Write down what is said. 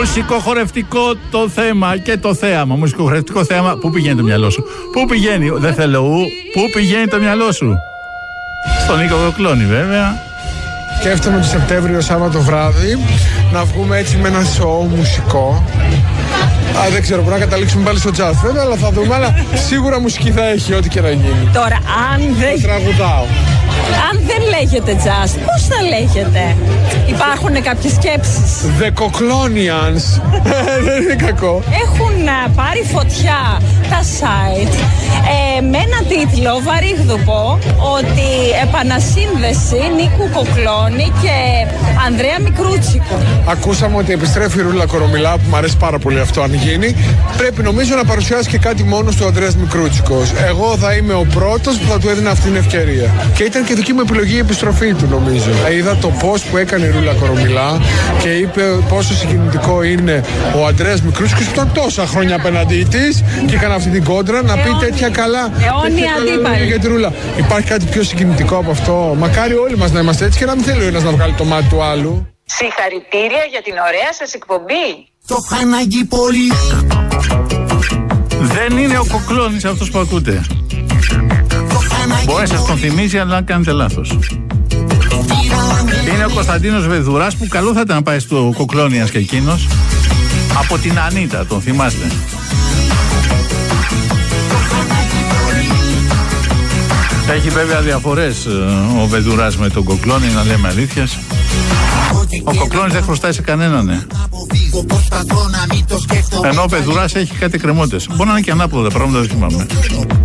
Μουσικοχορευτικό το θέμα και το θέαμα. Μουσικοχορευτικό θέαμα. Πού πηγαίνει το μυαλό σου? Πού πηγαίνει? Δεν θέλω ου. Πού πηγαίνει το μυαλό σου? Στον Νίκο Κοκλώνη, βέβαια. Σκέφτομαι το Σεπτέμβριο Σάββατο βράδυ να βγούμε έτσι με ένα σοου μουσικό. Δεν ξέρω, μπορεί να καταλήξουμε πάλι στο jazz βέβαια, αλλά θα δούμε. Αλλά σίγουρα μουσική θα έχει, ό,τι και να γίνει. Τώρα, αν δεν... τραγουδάω. Αν δεν λέγεται jazz, πώς θα λέγεται? Υπάρχουν κάποιες σκέψεις? The Coklonians. Δεν είναι κακό. Έχουν πάρει φωτιά τα site με ένα τίτλο βαρύγδουπο, ότι επανασύνδεση Νίκου Κοκλώνη και Ανδρέα Μικρούτσικου. Ακούσαμε ότι επιστρέφει η Ρούλα Κορομιλά, που μου αρέσει πάρα πολύ αυτό αν γίνει. Πρέπει νομίζω να παρουσιάσει και κάτι μόνος του ο Ανδρέας Μικρούτσικος. Εγώ θα είμαι ο πρώτος που θα του έδινα αυτή την ευκαιρία. Και ήταν και δική μου επιλογή η επιστροφή του, νομίζω. Είδα το post που έκανε η Ρούλα Κορομιλά και είπε πόσο συγκινητικό είναι ο Ανδρέας Μικρούτσικος, που ήταν τόσα χρόνια απέναντί της και είχαν αυτή την κόντρα να πει τέτοια καλά. Αιώνια αντίπαλη. Για τη Ρούλα. Υπάρχει κάτι πιο συγκινητικό από αυτό? Μακάρι όλοι μας να είμαστε έτσι και να μην θέλει ο ένας να βγάλει το μάτι του άλλου. Συγχαρητήρια για την ωραία σας εκπομπή. Το χανάκι πολύ. Δεν είναι ο Κοκλώνης αυτός που ακούτε. Μπορεί να σας τον θυμίζει, αλλά κάνετε λάθος. Είναι ο Κωνσταντίνος Βεδουράς, που καλό θα ήταν να πάει στο Κοκλώνιας και εκείνος. Από την Ανίτα, τον θυμάστε? Έχει βέβαια διαφορές ο Βεδουράς με τον Κοκλώνη, να λέμε αλήθειας. Ο Κοκλώνης δεν χρωστάει σε κανέναν, ενώ ο Βεδουράς έχει κάτι κρεμότητες. Μπορεί να είναι και ανάποδα τα πράγματα, δεν θυμάμαι.